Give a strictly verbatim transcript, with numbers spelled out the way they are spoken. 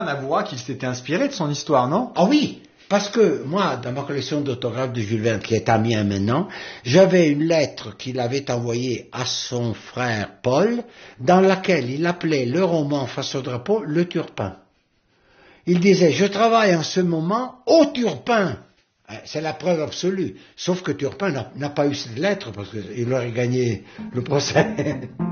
avouera qu'il s'était inspiré de son histoire, non? Ah oui, parce que moi, dans ma collection d'autographes de Jules Verne, qui est à mien maintenant, j'avais une lettre qu'il avait envoyée à son frère Paul, dans laquelle il appelait le roman face au drapeau Le Turpin. Il disait, je travaille en ce moment au Turpin. C'est la preuve absolue. Sauf que Turpin n'a pas eu cette lettre parce qu'il aurait gagné le procès.